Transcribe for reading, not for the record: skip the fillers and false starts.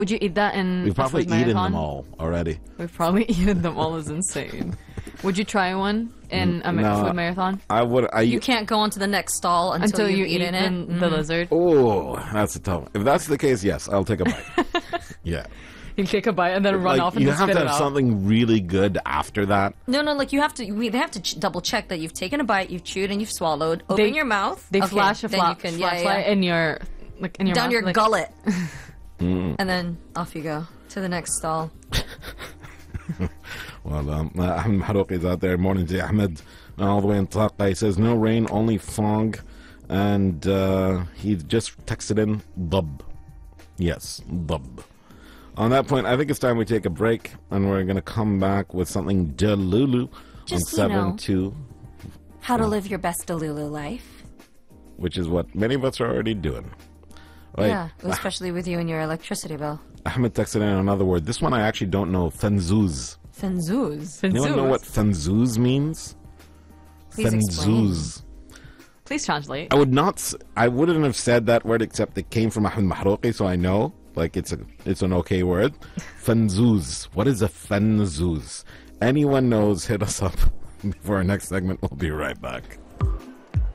Would you eat that in We've a probably food eaten marathon? them all already. We've probably eaten them all. Is insane. Would you try one in a No. food marathon? I would. You can't go on to the next stall until you you've eat eaten it. the lizard. Oh, that's a tough. If that's the case, yes, I'll take a bite. Yeah. You take a bite and then run off and you then have spit to it have out. something really good after that. No, like you have to. They have to double check that you've taken a bite, you've chewed, and you've swallowed. Open your mouth. They Okay, flash a then you can, flashlight in your down mouth, your like, gullet, and then off you go to the next stall. Well, Ahmed Maharouq is out there. Morning to Ahmed, all the way in Taqqa. He says no rain, only fog, and he just texted in dub. Yes, dub. On that point, I think it's time we take a break, and we're going to come back with something Delulu Just, on 7-2, How to live your best Delulu life. which is what many of us are already doing. Right. Yeah, especially with you and your electricity bill. Ahmed texted in another word. This one I actually don't know. Fenzuz. Fenzuz. Anyone know what fenzuz means? Please explain. Fenzuz. Please translate. I wouldn't have said that word except it came from Ahmed Mahrouqi, so I know. Like it's an okay word. Fenzuz. What is a fenzuz? Anyone knows, hit us up before our next segment. We'll be right back.